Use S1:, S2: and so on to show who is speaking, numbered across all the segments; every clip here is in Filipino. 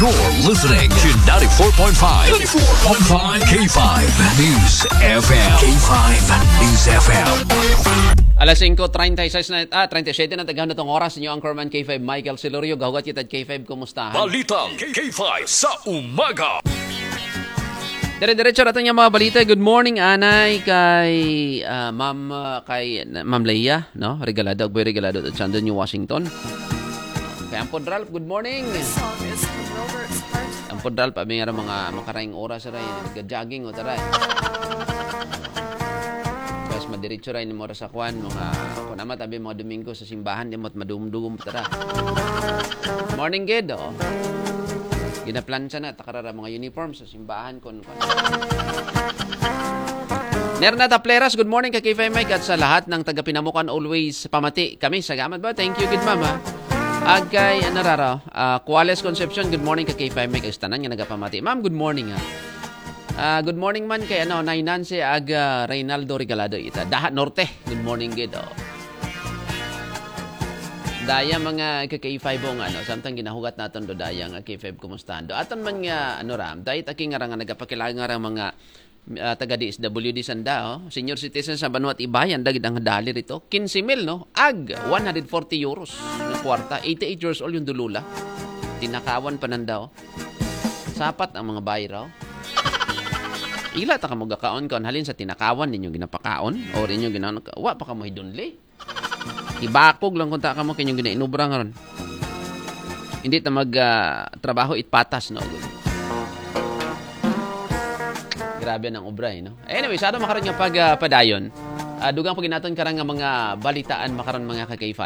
S1: You're listening to 94.5 K5 News FM. K5 News FM.
S2: Alas 5:36 na 37 na tagahon na tong oras niyo Anchorman K5 Michael Silorio gawat kita K5 kumusta?
S1: Balitang K5 sa umaga.
S2: Dire-diretso natin yung mga balita. Good morning Anay kay Ma'am Leia, no? Regalado, boy regalado at sandon yung Washington. Kay Ampod Ralph, good morning. Ampod Ralph, abi nga mga makaraing oras ray, nag-jogging o taray. Tapos madiretso ray ni Mora sa kwan, mga kunama tabi mga Domingo sa simbahan, di mo't madum-dum tara. Morning kid, oh. Ginaplansa na, takarara mga uniform sa simbahan kon. Nerna Tapleras, good morning kay K5 Mike at sa lahat ng taga-Pinamukan always pamati kami sa gamat ba? Thank you, good mama. Agay, ano raro? Kuales Concepcion, good morning kay K5 Mike. Istanan nga nagapamati. Ma'am, good morning ha. Good morning man kay Nay Nancy Aga Reynaldo Regalado ita. Dahat Norte, good morning gid. Daya mga K5 nga samtang ginahugat naton do daya nga K5 kumusta do. Aton man nga ram, dahil taki nga nga nagapakilala nga mga taga DSWD sanda, senior citizen sa Banuat Ibayan dagid ang dali rito 15,000 no ag 140 euros na kwarta. 88 years old yung dulula, tinakawan pa nandaw sapat ang mga bayraw. Ila ta ka mo gakaon kon halin sa tinakawan ninyo ginapakaon o ninyo ginaon wa pa ka mo hidunli ibakog lang kung ta ka mo kinyong ginainubra ngaron hindi ta mag trabaho itpatas no. Grabe ng obra, no? Anyway, sada makaroon nga padayon. Dugang pag naton karang nga mga balitaan makaroon mga ka-K5.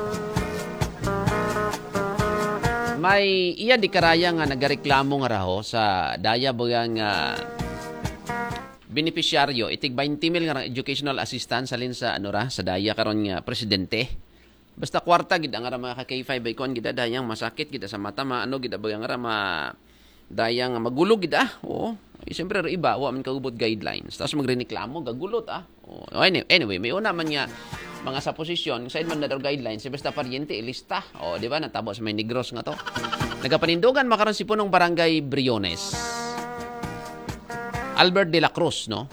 S2: May iya di karaya nga nagareklamo nga raho sa daya bagang beneficiaryo itig 20,000 nga educational assistance salin sa sa daya karon nga presidente. Basta kwarta gid ang mga ka-K5 ay kon gid dayang masakit gid sa mata gid bagang dayang magulog gid oo. Siyempre iba wa man kagubot guidelines tapos magreklamo gagulot anyway may una man nga mga sa posisyon side man na guidelines basta paryente ilista di ba natabo sa may Negros nga to nagapanindugan makaron si punong barangay Briones Albert de la Cruz no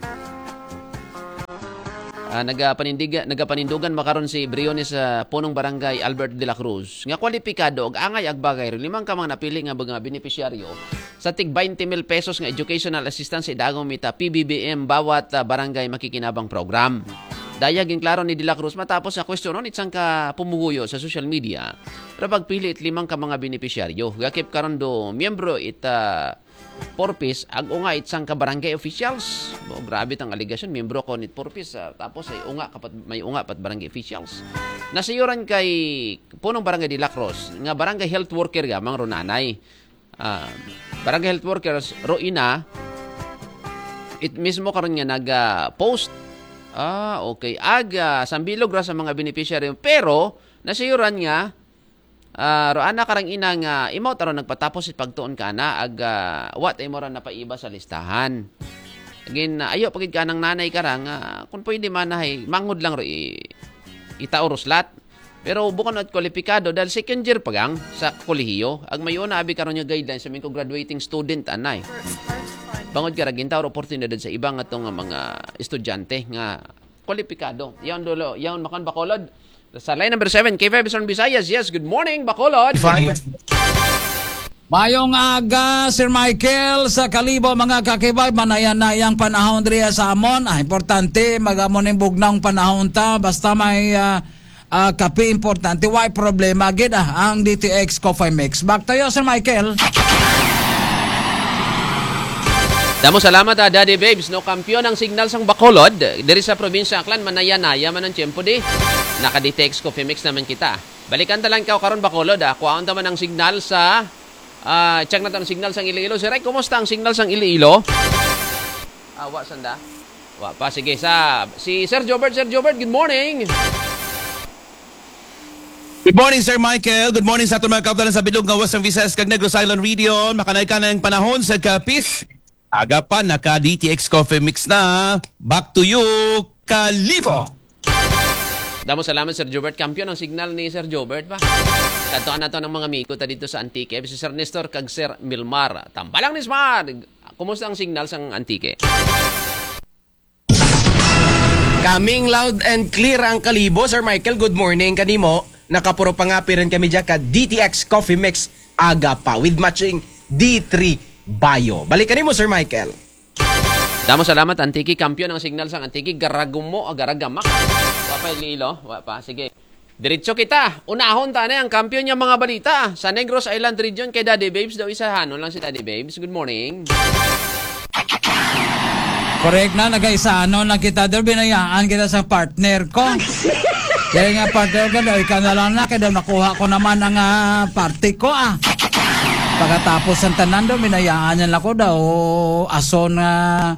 S2: nagapanindugan makaron si Briones sa punong barangay Albert de la Cruz nga kwalipikado og angay ag bagay limang ka mga napili nga mga beneficiaryo sa tig 20,000 pesos nga educational assistance sa dagong mita PBBM bawat barangay makikinabang program. Daya ginklaro ni De La Cruz matapos sa kwestiyonon itsang ka pumuguyo sa social media para pagpili it limang ka mga beneficiaryo. Gakip karon do miyembro ita Porpis ag unga itsang ka barangay officials. Grabe tang allegation miyembro ko nit Porpis tapos ay unga kapat may unga pat barangay officials. Nasayuran kay punong barangay De La Cruz nga barangay health worker gamang ronanay. Barangay health workers Roina it mismo karon nga nag-post okay sambilog ra sa mga beneficiary pero nasayuran nga roana karang ina nga imo taron nagpatapos it pagtuon kana ag what ay mo ra napaiba sa listahan again ayo pagid kanang nanay karang kun pwede man mangod lang ro itaoros lat. Pero bukan at kwalipikado dahil second year pagang sa kolehiyo. Ag mayon na abi karon nga guidelines sa mga graduating student anay. Bangod ka ra gintaw oportunidad sa ibang atong mga estudyante nga kwalipikado. Yan dulo, yan makan Bacolod. Sa line number 7, K5 Eastern Visayas. Yes, good morning Bacolod.
S3: Mayong aga, Sir Michael, sa kalibo mga kakibay, manayan-nayang panahon riya sa amon. Importante, magamon yung bugnang panahon ta, basta may kape importante. Why problema, gid ang DTX Coffee Mix. Back tayo, Sir Michael.
S2: Damo salamat Daddy Babes, no kampiyon ang signal sang Bacolod diri sa probinsya Aklan manaya-naya man ang tiempo di. Naka-DTX Coffee Mix naman kita. Balikan ta lang kaw karon Bacolod kuhaon ta man ang signal sa check na ang signal sang Iloilo. Sir, kumusta ang signal sang Iloilo? Wa sanda. Wa pa sige si Sir Jobert, good morning.
S4: Good morning, Sir Michael. Good morning sa mga kautalan sa bilog ng Western Visayas kag Negros Island region. Makanay ka ng panahon sa kapis. Aga pa, naka-DTX Coffee Mix na. Back to you, Kalibo.
S2: Damo salamat Sir Jobert. Kampiyon ang signal ni Sir Jobert ba? Kantuan na to ng mga miko ta dito sa Antique. Si Sir Nestor kag Sir Milmar. Tambalang ni Smart. Kumusta ang signal sa Antique?
S5: Coming loud and clear ang Kalibo. Sir Michael, good morning kanimo. Nakapuro pa nga rin kami dyan ka DTX Coffee Mix Aga pa with matching D3 Bio. Balikan mo Sir Michael.
S2: Damo salamat Antique. Kampiyon ang signal sa Antique. Garagumo o garagamak. Wapa ililo. Wapa. Sige. Diretso kita. Unahon ta na ang kampiyon niya mga balita. Sa Negros Island region kay Daddy Babes daw isahanon lang si Daddy Babes. Good morning.
S3: Correct na, nag-isaano lang kita doon, binayaan kita sa partner ko. Kaya nga partner ko, ikaw na lang na, kaya nakuha ko naman ang party ko Pagkatapos ng tanan doon, binayaan niya lang ko daw, aso na,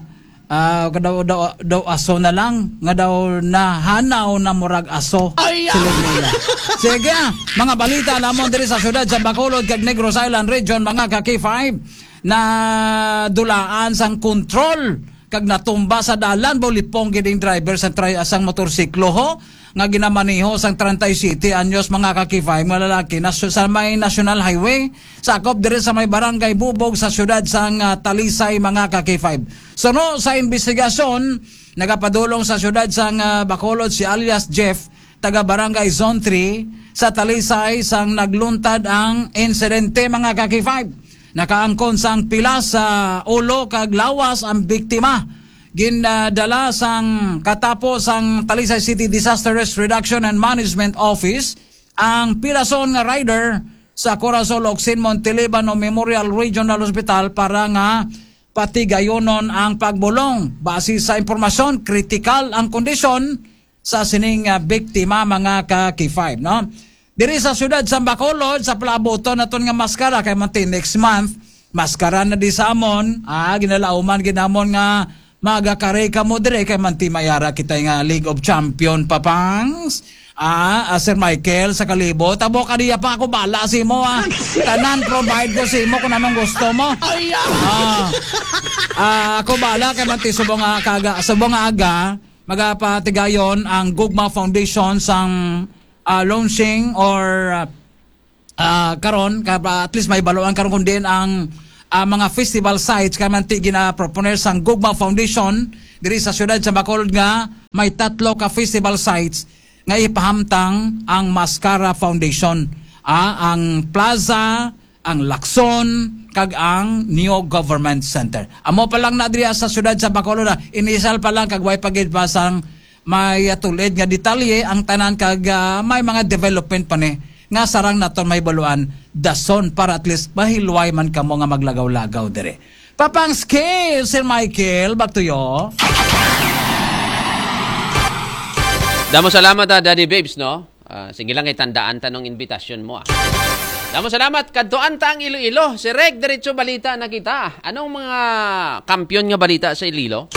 S3: daw aso na lang, nga daw nahanaw na murag aso. Silog nila. Sige mga balita lamang diri sa syudad sa Bacolod, kag Negros Island region, mga ka-K5, na dulaan sang kontrol kag natumba sa dalan bolipong giding driver sa asang motorsiklo ho nga ginamaniho sang 37 anyos mga ka-K5 malalaki na sa may National Highway sakop diri sa may barangay Bubog sa syudad sang Talisay mga ka-K5. Suno sa investigasyon nagapadulong sa syudad sang Bacolod si alias Jeff taga barangay Zone 3 sa Talisay sang nagluntad ang insidente mga ka-K5. Nakaangkon sang pila sa ulo kag lawas ang biktima. Ginadala sang katapos ang Talisay City Disaster Risk Reduction and Management Office ang pirason nga rider sa Corazon Locsin Montelibano Memorial Regional Hospital para nga patigayonon ang pagbulong. Base sa impormasyon, critical ang kondisyon sa sining biktima mga ka-K5, no? Diri sa syudad sa Bacolod, sa palaboton naton nga maskara kay manti next month, maskara na di sa amon, ginalauman ginamon nga magakare ka mo dire kay manti mayara kita nga League of Champion papangs. Sir Michael sa Kalibo, tabo kaniya pa ako bala si mo Tanan provide ko si mo kung anong gusto mo. Ako bala kay manti subong aga magapatigayon ang Gugma Foundation sang launching or karon at least may baluan karon kun din ang mga festival sites kay manti gina-proponer sang Gugma Foundation diri sa syudad sa Bacolod nga may 3 ka festival sites nga ipahamtang ang Mascara Foundation. Ang Plaza, ang Lacson, kag ang New Government Center. Amo pa lang na diri sa syudad sa Bacolod initial pa lang kag way pagid pasang may tulid nga detalye ang tanan kag may mga development pa ni nga sarang naton may baluan dason para at least mahilway man kamo nga maglagaw-lagaw dire. Papang scale, Sir Michael, back to you.
S2: Damo salamat Daddy Babes, no? Sige lang itandaan tanong invitation mo. Damo salamat kadtuan ta ang Iloilo. Si Reg diretso balita na kita. Anong mga kampiyon nga balita sa Iloilo?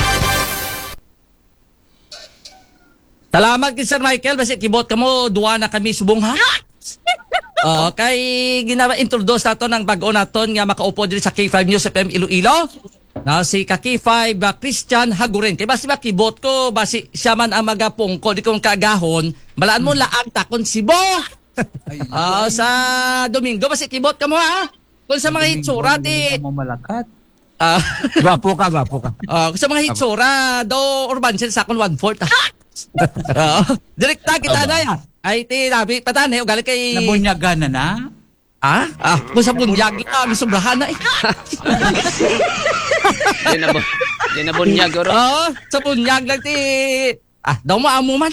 S6: Salamat kay Sir Michael, basi kibot kamo duwa na kami subong ha. Kay gina-introduce nato ng bag-o naton nga makaupo diri sa K5 News FM Iloilo. Na si K5 Christian Haguren. Kay basi makibot ko, basi siya man ang magapungko di kong kagahon, malaan mo laang takon sibo. Sa Domingo basi kibot kamo ha. Kung sa mga hitsura ti
S3: mo malakat.
S6: Gwapo ka. Kung sa mga hitsura do urban sila sa akon 1/4. Direkta kita na ya. Ay ti nabi patane o galing kay
S3: Nabunyagan na.
S6: Kung sa bunyag lang sobrahan na
S2: Di na bunyag oro.
S6: Sa bunyag lang ti daw maamo man.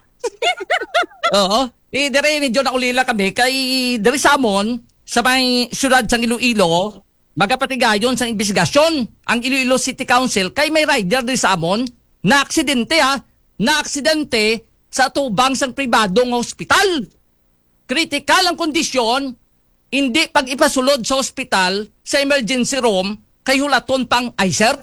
S6: Dire medyo na ulila kami kay dire sa amon sa may syudad sang Iloilo magapatigayon sa investigasyon ang Iloilo City Council kay may rider dire sa amon na aksidente sa tubang sang pribadong hospital. Critical ang kondisyon, hindi pag ipasulod sa hospital sa emergency room kay hulaton pang ICER.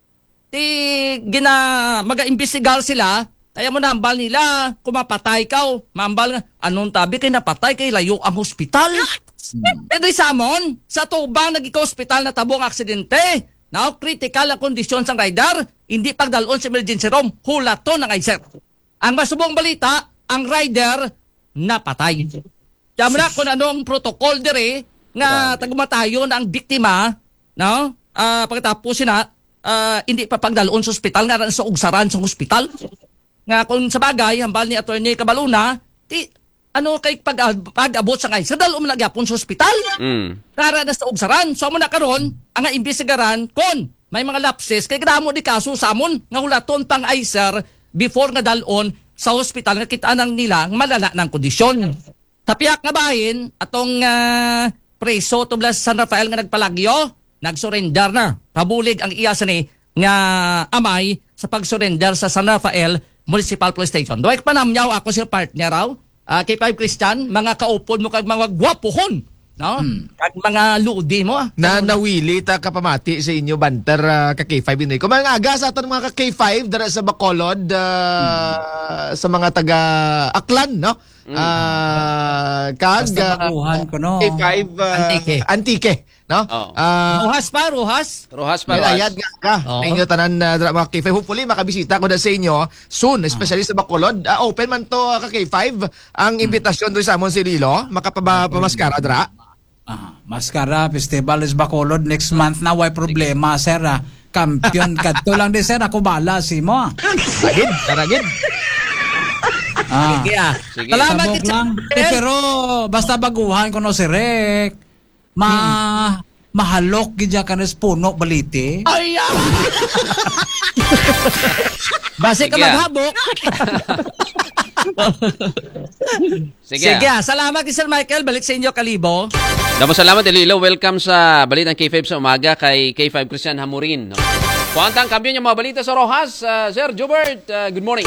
S6: Mag-imbestigar sila, kaya mo nambal nila, kung mapatay ka, mambal nga, anong tabi kay napatay kay layo ang hospital. Pero sa amon, sa tubang nag-hospital na tabong aksidente, now critical ang kondisyon sang rider, hindi pagdalon sa emergency room, hulaton ng ICER. Ang masubong balita, ang rider napatay. Kaya mo na kung anong protocol dire nga tagumatayon ang biktima, no? Pagkatapos sina hindi pa pagdaloon sa ospital nga ran sa ugsaran sa ospital. Nga kung sa bagay hambal ni Attorney Cabaluna, ano kay pag-abot sa ngay sa dalo man nagyapon sa ospital. Tara na sa ugsaran. So mo na karon ang imbestigaran kon may mga lapses kay kadamo di kaso sa amon nga hulaton pang ICER before nga dalon sa ospital nga kita nang nila malala ng kondisyon. Tapiak nga bahin atong preso tublas San Rafael nga nagpalagyo, nagsurrender na. Pabulig ang iyasa ni nga amay sa pagsurrender sa San Rafael Municipal Police Station. Doy panamyaw ako si partner raw. K5 Christian, mga kaupod mo kag mga gwapuhon, no? Kag mga ludi mo.
S7: Nawili ta kapamati sa inyo banter ka K5 ini. Kung mga aga sa aton mga ka K5 dara sa Bacolod sa mga taga Aklan, no? Kag
S3: ko no.
S7: K5 Antique, no?
S6: Rojas pa.
S7: Ayad nga ka. Inyo tanan mga K5. Hopefully makabisita ko na sa inyo soon, especially sa Bacolod. Open man to ka K5 ang imbitasyon doon sa amon si Lilo. Makapamaskara dra.
S3: Maskara Festival is Bacolod next month na way problema sir. Kampiyon kadto lang di sir ako bala si mo.
S7: Taragid.
S6: Sige. Salamat
S3: Sabog lang. Pero basta baguhan ko no si Rek. Mahalok gidya kanes puno balite.
S6: Ay! Base ka maghabok. Sige. Salamat kay Sir Michael. Balik sa inyo, Kalibo.
S2: Damo salamat, Iloilo. Welcome sa Balitang K5 sa umaga kay K5 Christian Hamurin. No? Kuantang kampiyon yung mga balita sa Rojas. Sir Jubert, good morning.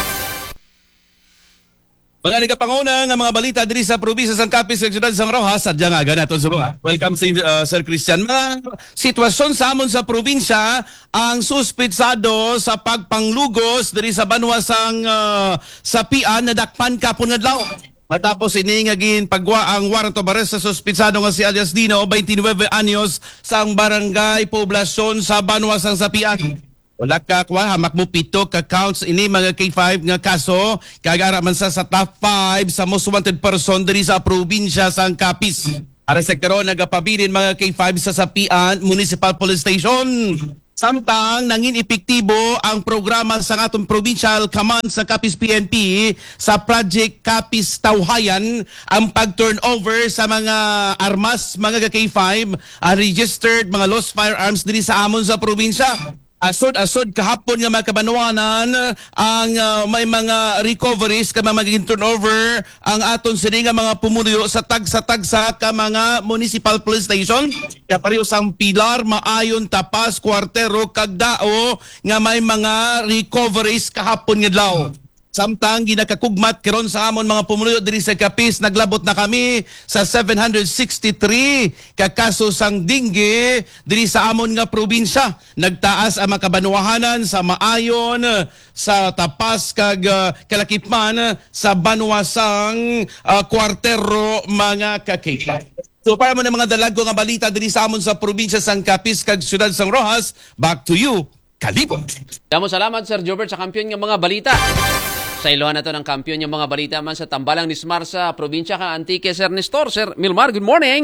S4: Mga nagapanguna ng mga balita diri sa probinsya San Capiz, Siyudad San Rojas, sadya nga agad natin sa mga. Welcome Sir Christian. Mga sitwasyon sa amon sa probinsya, ang suspitsado sa pagpanglugos diri sa banwasang sapian na dakpan kapon nga adlaw. Matapos iningagin pagwa ang warrant of arrest sa suspitsado nga si alias Dino, 29 anyos, sa barangay poblasyon sa banwasang sapian. Wala ka hamak mo pito ka counts ini mga K5 nga kaso kagara man sa top 5 sa most wanted person diri sa probinsya San Capiz. Ara sa karon nagapabilin mga K5 sa Sapian Municipal Police Station. Samtang nangin epektibo ang programa sa atong provincial command sa Capiz PNP sa Project Capiz Tawhayan ang pag-turnover sa mga armas mga K5 registered mga lost firearms diri sa amon sa probinsya. Asod kahapon nga mga kabanwanan ang may mga recoveries ka magiging turnover ang aton sini nga mga pumunuyo sa tagsa ka mga municipal police station. Kaya pareho sang pilar, maayon, tapas, kwartero, kagdao nga may mga recoveries kahapon nga adlaw. Samtang ginakakugmat karon sa amon mga pumunuyo diri sa Capiz, naglabot na kami sa 763 ka kaso sang dingge diri sa amon nga probinsya. Nagtaas ang makabanwahanan sa maayon, sa tapas kag kalakipman sa banwasang kwartero mga kakita. So para mo na mga dalago nga balita diri sa amon sa probinsya sang Capiz kag Siyudad San Rojas, back to you, Kalibo.
S2: Damo salamat Sir Jobert sa kampiyon nga mga balita. Sa iluhan na to ng kampiyon yung mga balita man sa Tambalang Nismar sa probinsya ka Antique. Sir Nestor, Sir Milmar, good morning.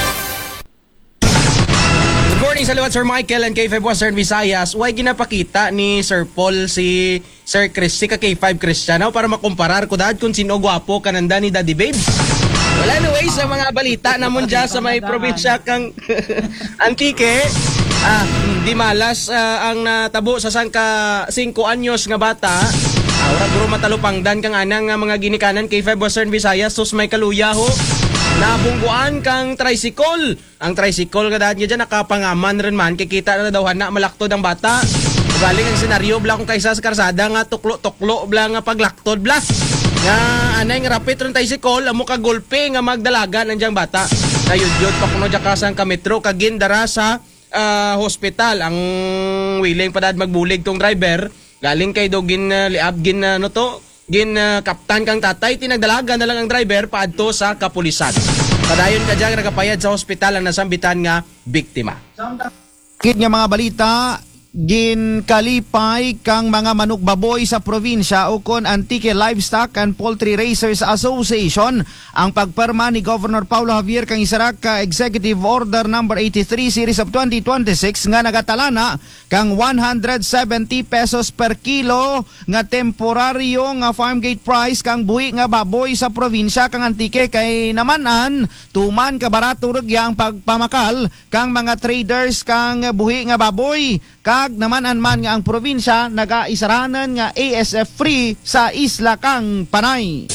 S5: Good morning sa liwat Sir Michael and K5 Western Visayas. Way ginapakita ni Sir Paul si Sir Chris, si ka K5 Christian para makumparar ko dahil kung sino gwapo kananda ni Daddy Babes. Well anyway, sa mga balita namon dyan sa may probinsya kang Antique, di malas ang natabo sa sangka 5 anyos nga bata. Ora bro matalupangdan kang anang mga ginikanan K5 Western Visayas sus may kaluya ho. Nabungguan kang tricycle. Ang tricycle kadaan niya dyan nakapangaman rin man. Kikita na daw na malaktod ang bata. Galing ang senaryo bla kung kaysa sa karsada nga tuklo-tuklo bla nga paglaktod bla. Nga anay nga rapid rin tricycle amo ka golpe nga magdalagan ang diyang bata. Nayudyod pa kuno dyan kasang kametro kagindara sa hospital. Ang willing pa dad magbulig tong driver. Galing kay do liab kaptan kang tatay tinagdalaga na lang ang driver paadto sa kapulisan. Padayon ka dyan nagapayad sa hospital ang nasambitan nga biktima.
S7: Kit nga mga balita
S8: ginkalipay kang mga manok baboy sa probinsya ukon Antique Livestock and Poultry Raisers Association ang pagperma ni Governor Paulo Javier kang isarak ka Executive Order number 83 series of 2026 nga nagatalana kang 170 pesos per kilo nga temporaryo nga farm gate price kang buhi nga baboy sa probinsya kang Antique kay namanan tuman ka barato rugya ang pagpamakal kang mga traders kang buhi nga baboy kag namanan man nga ang probinsya nagaisaranan nga ASF free sa isla kang Panay.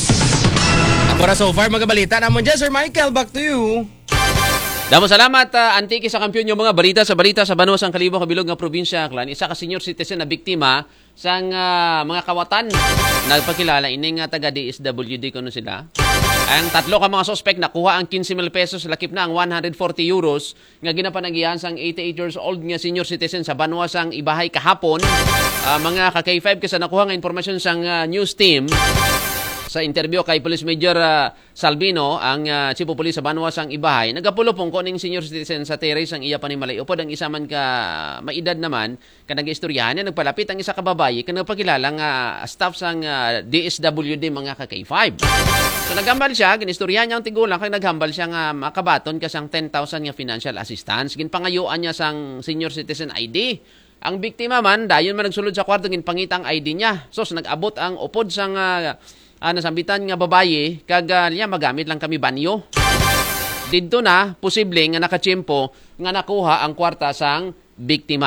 S5: Para so far mga balita namon dyan, Sir Michael, back to you.
S2: Damo salamat Antique sa kampiyon yung mga balita sa Banwa sang Kalibo kabilog nga probinsya klan isa ka senior citizen na biktima sang mga kawatan nagpakilala ining taga DSWD kuno sila. Ang tatlo ka mga suspect nakuha ang 15,000 pesos lakip na ang 140 euros nga ginapanagihan sang 88 years old nga senior citizen sa Banwa sang Ibahay kahapon. Mga ka-K5 kasi nakuha nga informasyon sang news team sa interview kay Police Major Salvino, ang Chief of Police sa Banwa sang Ibahay, nagapulo pong kuning senior citizen sa Teres ang iya panimalay. Upod ang isa man ka maedad naman, ka nag-istoryahan na nagpalapit ang isa ka babayi, ka nagpakilala nga staff sang DSWD mga ka-K5. So naghambal siya, ginistoryahan niya ang tigulang, kaya naghambal siya nga makabaton kasang 10,000 nga financial assistance. Ginpangayuan niya sang senior citizen ID. Ang biktima man, dayon man nagsulod sa kwarto, ginpangita ang ID niya. So nag-abot ang upod sang nasambitan nga babayi, kag niya magamit lang kami banyo. Dito na, posible nga nakachimpo nga nakuha ang kwarta sang biktima.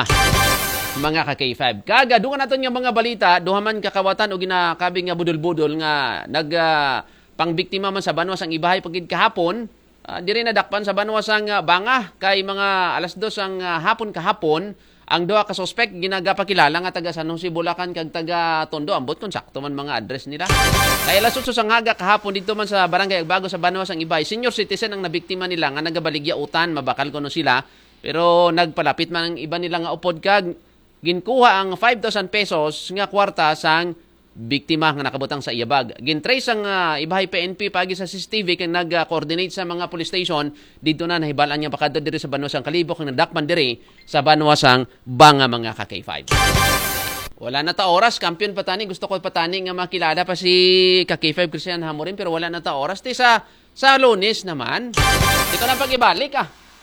S2: Mga ka-K5. Kaga, doon natin nga mga balita, duhaman kakawatan o ginakabing nga budol-budol nga pangbiktima man sa Banwa sang Ibahay pagid kahapon, di rin nadakpan sa Banwa sang Banga, kay mga 2:00 ang hapon kahapon, ang duha ka suspect ginagapakilala nga taga San Jose Bulacan kag taga Tondo ambot kung sakto man mga address nila. Kay alas 8 sang haga kahapon dito man sa Barangay Agbago sa Banwa sang Ibay, senior citizen ang nabiktima nila nga nagabaligya utan, mabakal kuno sila. Pero nagpalapit man ang iba nila nga upod kag ginkuha ang 5,000 pesos nga kwarta sang biktima nga nakabutang sa iyabag. Gintrace ang Ibahay PNP pagi sa CCTV kang nag-coordinate sa mga police station. Dito na nahibalaan niya pakadto diri sa Banwa sang Kalibo kang nadakpan diri sa Banwa sang Banga mga ka-K5. Wala na ta oras, kampiyon patani. Gusto ko patani nga makilala pa si ka-K5 Christian Hamorin pero wala na ta oras. Sa Lunes naman. Dito na pag-ibalik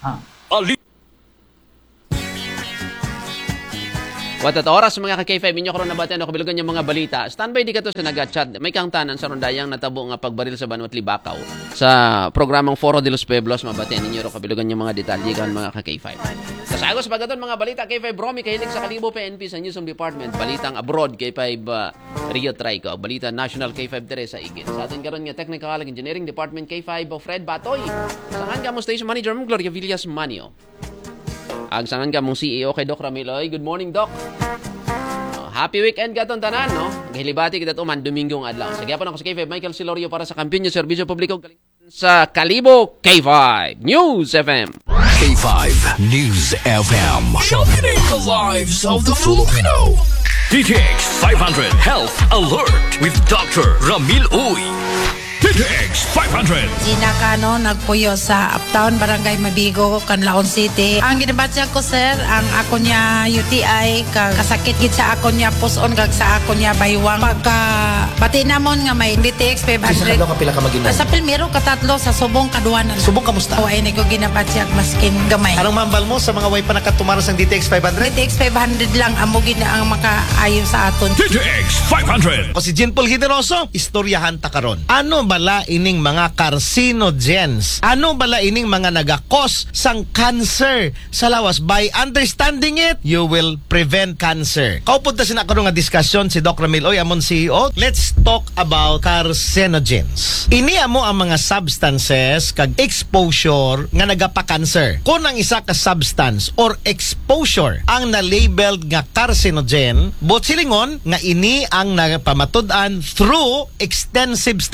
S2: Watat oras mga ka-K5 inyo karon nabati ano kabilugan yung mga balita. Standby di ka to sa naga-chat. May kang tanan sa rondayang natabo nga pagbaril sa Banwa at Libakaw. Sa programang Foro de los Pueblos mabati ninyo ro kabilugan yung mga detalye kan mga ka-K5. Sa sagos pagaton mga balita K5 Romy kahilig sa Kalibo PNP sa Newsroom Department. Balitang abroad K5 Rio Trico. Balita National K5 Teresa Igit. Sa atin karon nga Technical Engineering Department K5 Fred Batoy. Sa nga mo Station Manager mo Gloria Villas Manio. Agsangan ka mong CEO kay Doc Ramiloy. Good morning, Doc. Happy weekend ka itong tanan, no? Gahilibati kita tuman, Domingong adlaw. Sige po na ako sa K5, Michael Silorio para sa Kampiyon yung Serbisyo Publiko sa Kalibo, K5 News FM.
S1: K5 News FM. Shocking the lives of the Filipino. DTX 500 Health Alert with Dr. Ramil Uy. DTX 500.
S9: Gina Cano, nagpuyo sa Uptown, Barangay Mabigo, Canlaon City. Ang ginabatya ko, sir, ang ako niya UTI, kasakit gid sa ako niya puson, kag sa ako niya baywang. Pagka bati namon nga may DTX 500.
S7: Sa pila ka mag-inom?
S9: Sa Pilmero, katatlo, sa Subong, Kaduanan.
S7: Subong, kamusta?
S9: O, ay ko ginabatya, maskin gamay.
S7: Anong mambal mo sa mga way pa nakatumaras ng DTX 500?
S9: DTX 500 lang, amo gina ang makaayon sa aton.
S1: DTX 500.
S7: O si Jean Paul Generoso, istoryahan ta karon. Ano bala ining mga carcinogens? Ano bala ining mga nagakos sang cancer sa lawas? By understanding it, you will prevent cancer. Kaupod ta sina karon nga diskusyon si Doc Ramil Oy, amon CEO. Let's talk about carcinogens. Ini amo ang mga substances kag exposure nga nagapa-cancer. Kung ang isa ka substance or exposure ang na-labeled nga carcinogen, bot silingon nga ini ang nagpamatud-an through extensive studies.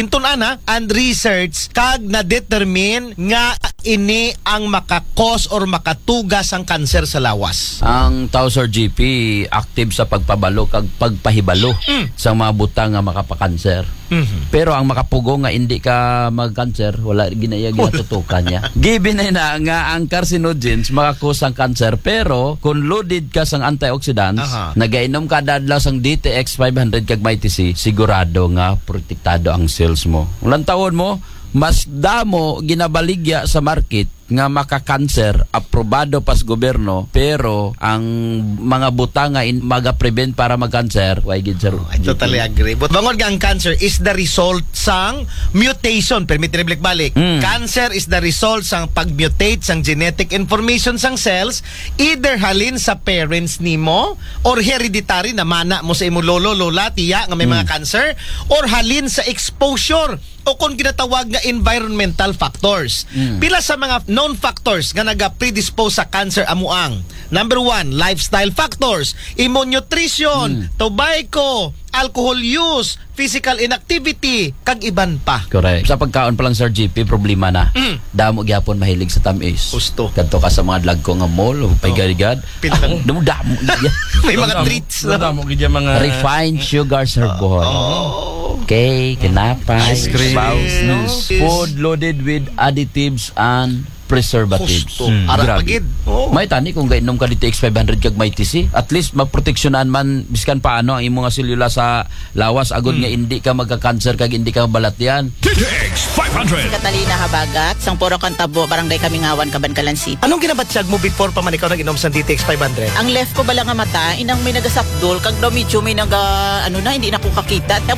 S10: Hinton ana and research kag na-determine nga ini ang makakos or makatugas ang kanser sa lawas.
S2: Ang tao Sir GP active sa pagpabalo kag pagpahibalo sa mga butang nga makapakanser. Pero ang makapugo nga hindi ka magkanser, wala ginaya ginatutukan niya. Given na nga ang carcinogens makakos ang kanser, pero kung loaded ka sang antioxidants, nagainom ka dadlaw sang DTX 500 kag MyTC, sigurado nga protektado ang cells mo. Ulang taon mo, mas damo ginabaligya sa market nga makakanser, aprobado pas gobyerno, pero ang mga butang nga maga-prevent para magkanser, why gid sir?
S10: I totally agree. But bangod nga ang cancer is the result sang mutation. Permit reblik balik. Cancer is the result sang pag-mutate sang genetic information sang cells, either halin sa parents nimo or hereditary na mana mo sa imo lolo, lola, tiya nga may mga cancer, or halin sa exposure o kung ginatawag nga environmental factors. Pila sa mga known factors nga naga-predispose sa cancer amuang. Number 1, lifestyle factors, immune nutrition, tobacco, alcohol use, physical inactivity, kag iban pa.
S2: Correct. Sa pagkaon pa lang Sir GP, problema na. Damo gyapon mahilig sa tamis.
S10: Gusto.
S2: Kadto ka sa mga lagko nga mall o paygarigad. Damo
S10: may mga treats na.
S6: Damo gid mga
S2: refined sugar Sir boy. Cake, tinapay,
S10: Ice cream.
S2: Food loaded with additives and preservatives.
S10: Gusto. Ara pagid.
S2: May tani kung gainom ka DTX 500 kag MyTC, at least maproteksyonan man biskan paano ang imong selula sa lawas agud nga hindi ka magka-cancer kag hindi ka mabalatyan.
S1: DTX 500.
S11: Catalina Habagat, sang Puro Kantabo, Barangay Kamingawan, Cabancalan City.
S10: Anong ginabatsyag mo before pa man ikaw nag-inom sa DTX 500?
S11: Ang left ko bala nga mata, inang may nagasapdol, kag daw medyo may naga, hindi na ko kakita.